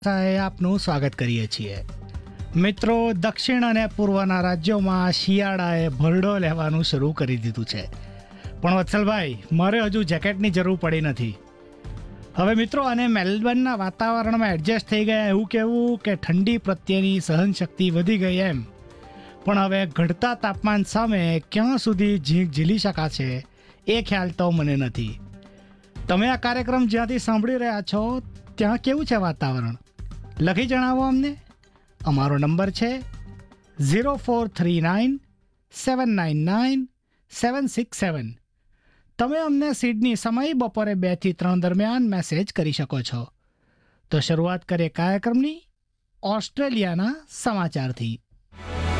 સાથે આપનું સ્વાગત કરીએ છીએ. મિત્રો, દક્ષિણ અને પૂર્વના રાજ્યોમાં શિયાળાએ ભરડો લેવાનું શરૂ કરી દીધું છે. પણ વત્સલભાઈ, મારે હજુ જેકેટની જરૂર પડી નથી. હવે મિત્રો, અને મેલબર્નના વાતાવરણમાં એડજસ્ટ થઈ ગયા એવું કહેવું કે ઠંડી પ્રત્યેની સહનશક્તિ વધી ગઈ એમ. પણ હવે ઘટતા તાપમાન સામે ક્યાં સુધી ઝીલી શકાશે એ ખ્યાલ તો મને નથી. તમે આ કાર્યક્રમ જ્યાંથી સાંભળી રહ્યા છો ત્યાં કેવું છે વાતાવરણ? લખી જણાવો અમને. અમારો નંબર છે 0439799767. તમે અમને સિડની સમય બપોરે 2 થી 3 દરમિયાન મેસેજ કરી શકો છો. તો શરૂઆત કરીએ કાર્યક્રમની ઓસ્ટ્રેલિયાના સમાચારથી.